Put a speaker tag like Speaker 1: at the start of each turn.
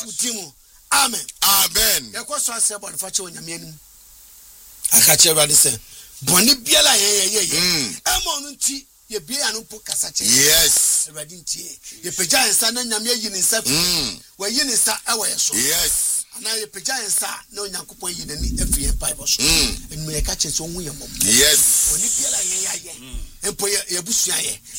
Speaker 1: Timu. Amen.
Speaker 2: Amen.
Speaker 1: Yakwaso ase bo fa che onyame aka che Awurade se boni biala ye emo no nti ye bia no po kasa che
Speaker 2: yes
Speaker 1: Awurade nti ye pagya nsa na nyame yi ni nsa wa yi ni nsa ewo ye so
Speaker 2: yes
Speaker 1: ana ye pagya nsa na onyankopon yi nani afie bible so enu ye ka che so hu ye mom
Speaker 2: yes
Speaker 1: boni biala ye empo ye busua ye